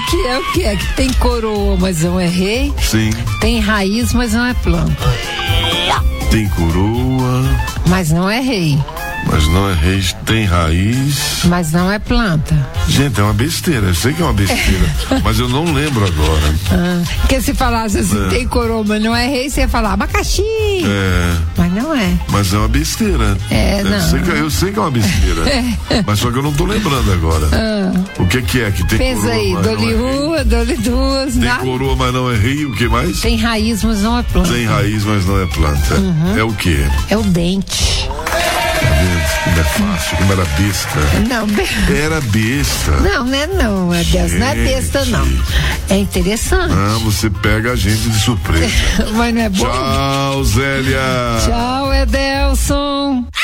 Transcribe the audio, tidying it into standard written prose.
O que é? Que tem coroa, mas não é rei? Sim. Tem raiz, mas não é planta. Tem coroa. Mas não é rei. Mas não é rei, tem raiz. Mas não é planta. Gente, é uma besteira, eu sei que é uma besteira, mas eu não lembro agora. Porque se falasse assim, tem coroa, mas não é rei, você ia falar abacaxi. Mas não é. Mas é uma besteira. Eu sei que é uma besteira. Mas só que eu não tô lembrando agora. O que é que tem Pensa coroa? aí, dou-lhe uma, dou-lhe duas. Tem coroa, mas não é rei, o que mais? Tem raiz, mas não é planta. Tem raiz, mas não é planta. É o quê? É o dente. Como é fácil, como era besta. Não, era besta. Não, não é não. Deus não é besta, não. É interessante. Você pega a gente de surpresa. Mas não é bom? Tchau, Zélia. Tchau, Edelson.